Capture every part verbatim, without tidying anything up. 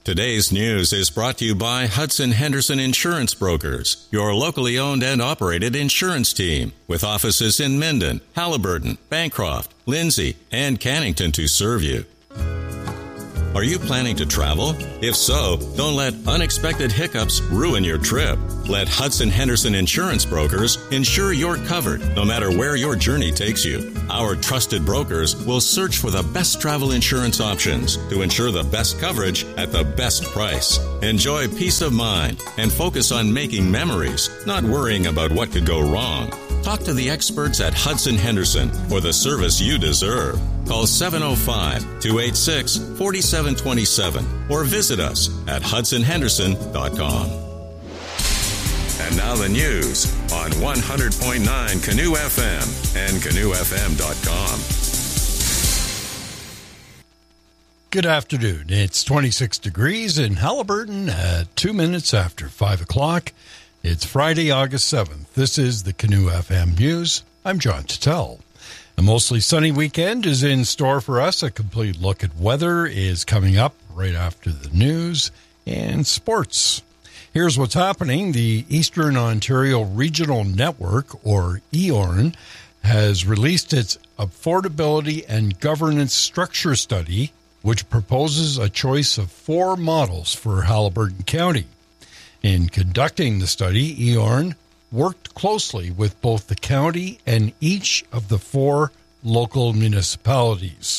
Today's news is brought to you by Hudson Henderson Insurance Brokers, your locally owned and operated insurance team, with offices in Minden, Halliburton, Bancroft, Lindsay, and Cannington to serve you. Are you planning to travel? If so, don't let unexpected hiccups ruin your trip. Let Hudson Henderson Insurance Brokers ensure you're covered no matter where your journey takes you. Our trusted brokers will search for the best travel insurance options to ensure the best coverage at the best price. Enjoy peace of mind and focus on making memories, not worrying about what could go wrong. Talk to the experts at Hudson Henderson for the service you deserve. Call seven oh five, two eight six, four seven two seven or visit us at hudson henderson dot com. And now the news on one hundred point nine Canoe F M and canoe f m dot com. Good afternoon. It's twenty-six degrees in Halliburton at two minutes after five o'clock. It's Friday, August seventh. This is the Canoe F M News. I'm John Tuttle. A mostly sunny weekend is in store for us. A complete look at weather is coming up right after the news and sports. Here's what's happening. The Eastern Ontario Regional Network, or E O R N, has released its Affordability and Governance Structure Study, which proposes a choice of four models for Halliburton County. In conducting the study, E O R N worked closely with both the county and each of the four local municipalities.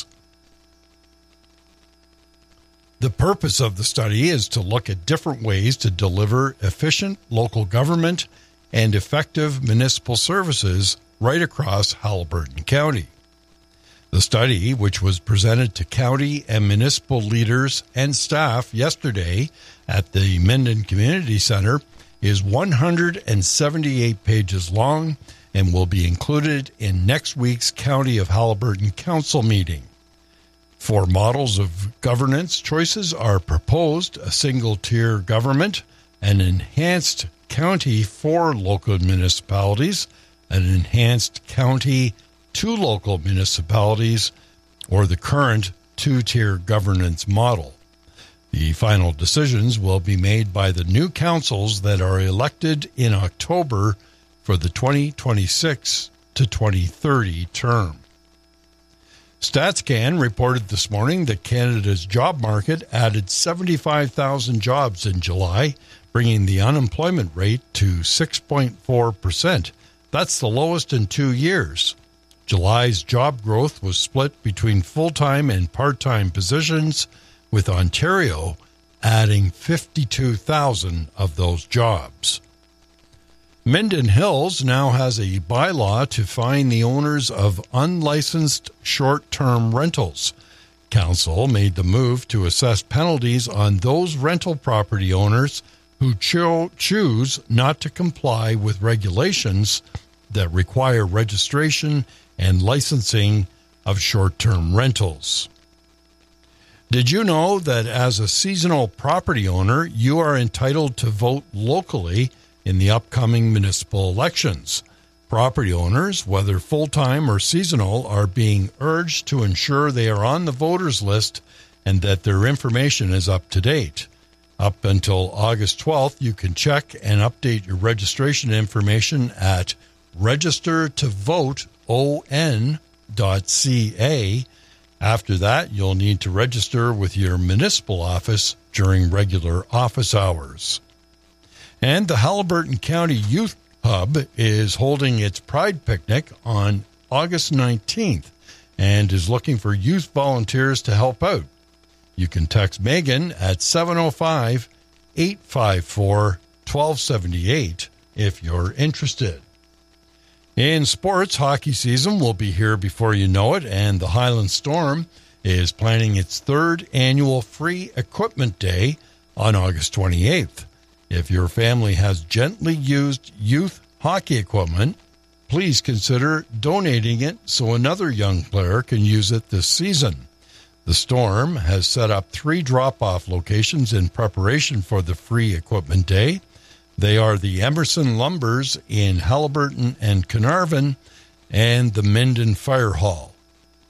The purpose of the study is to look at different ways to deliver efficient local government and effective municipal services right across Halliburton County. The study, which was presented to county and municipal leaders and staff yesterday at the Minden Community Center, is one hundred seventy-eight pages long and will be included in next week's County of Halliburton Council meeting. Four models of governance choices are proposed: a single-tier government, an enhanced county for local municipalities, an enhanced county to local municipalities, or the current two-tier governance model. The final decisions will be made by the new councils that are elected in October for the twenty twenty-six to twenty thirty term. StatsCan reported this morning that Canada's job market added seventy-five thousand jobs in July, bringing the unemployment rate to six point four percent. That's the lowest in two years. July's job growth was split between full-time and part-time positions, with Ontario adding fifty-two thousand of those jobs. Minden Hills now has a bylaw to fine the owners of unlicensed short-term rentals. Council made the move to assess penalties on those rental property owners who cho- choose not to comply with regulations that require registration and licensing of short-term rentals. Did you know that as a seasonal property owner, you are entitled to vote locally in the upcoming municipal elections? Property owners, whether full-time or seasonal, are being urged to ensure they are on the voters list and that their information is up to date. Up until August twelfth, you can check and update your registration information at register to vote on dot c a. After that, you'll need to register with your municipal office during regular office hours. And the Halliburton County Youth Hub is holding its Pride Picnic on August nineteenth and is looking for youth volunteers to help out. You can text Megan at seven oh five, eight five four, one two seven eight if you're interested. In sports, hockey season will be here before you know it, and the Highland Storm is planning its third annual Free Equipment Day on August twenty-eighth. If your family has gently used youth hockey equipment, please consider donating it so another young player can use it this season. The Storm has set up three drop-off locations in preparation for the Free Equipment Day. They are the Emerson Lumbers in Halliburton and Carnarvon and the Minden Fire Hall.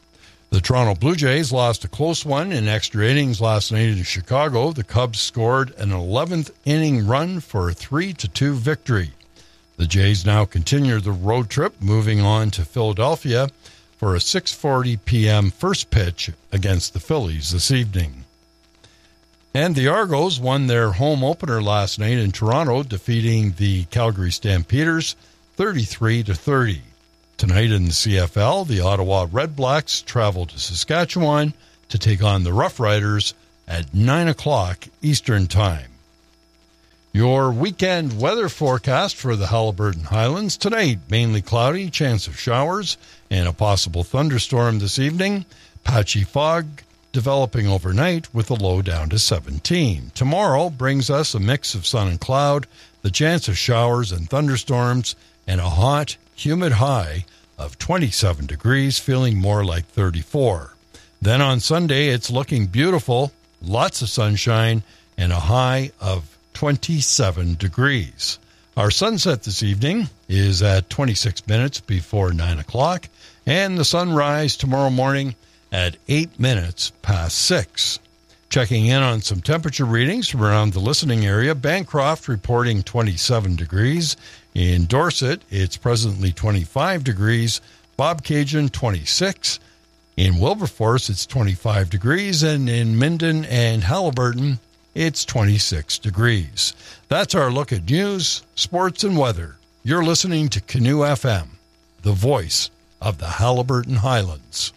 The Toronto Blue Jays lost a close one in extra innings last night in Chicago. The Cubs scored an eleventh inning run for a three to two victory. The Jays now continue the road trip, moving on to Philadelphia for a six forty p.m. first pitch against the Phillies this evening. And the Argos won their home opener last night in Toronto, defeating the Calgary Stampeders thirty-three to thirty. Tonight in the C F L, the Ottawa Red Blacks travel to Saskatchewan to take on the Rough Riders at nine o'clock Eastern Time. Your weekend weather forecast for the Haliburton Highlands. Tonight, mainly cloudy, chance of showers, and a possible thunderstorm this evening. Patchy fog developing overnight with a low down to seventeen. Tomorrow brings us a mix of sun and cloud, the chance of showers and thunderstorms, and a hot, humid high of twenty-seven degrees, feeling more like thirty-four. Then on Sunday, it's looking beautiful, lots of sunshine, and a high of twenty-seven degrees. Our sunset this evening is at twenty-six minutes before nine o'clock, and the sunrise tomorrow morning at eight minutes past six. Checking in on some temperature readings from around the listening area, Bancroft reporting twenty-seven degrees. In Dorset, it's presently twenty-five degrees. Bobcaygeon, twenty-six. In Wilberforce, it's twenty-five degrees. And in Minden and Haliburton, it's twenty-six degrees. That's our look at news, sports, and weather. You're listening to Canoe F M, the voice of the Haliburton Highlands.